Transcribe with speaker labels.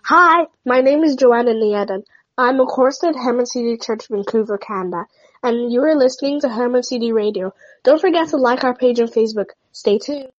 Speaker 1: Hi, my name is Joanna Nieden. I'm a chorister at Herman City Church, Vancouver, Canada, and you are listening to Herman City Radio. Don't forget to like our page on Facebook. Stay tuned.